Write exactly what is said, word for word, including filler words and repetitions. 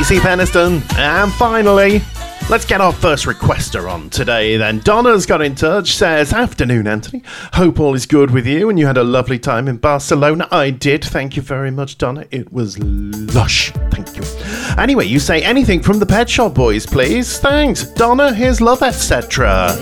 Casey Peniston. And finally, let's get our first requester on today then. Donna's got in touch, says, afternoon, Anthony. Hope all is good with you and you had a lovely time in Barcelona. I did. Thank you very much, Donna. It was lush. Thank you. Anyway, you say anything from the Pet Shop Boys, please. Thanks. Donna, here's love, et cetera.